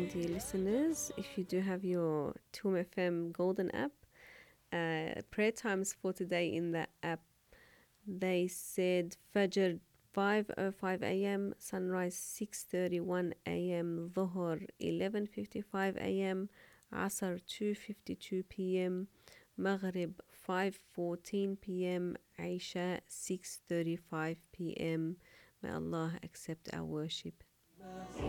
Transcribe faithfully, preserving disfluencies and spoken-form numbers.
again, dear listeners. If you do have your Toom F M Golden app, uh, prayer times for today in the app, they said Fajr five oh five a m, sunrise six thirty-one a m, Dhuhr eleven fifty-five a m, Asr two fifty-two p m, Maghrib five fourteen p m, Isha six thirty-five p m. May Allah accept our worship.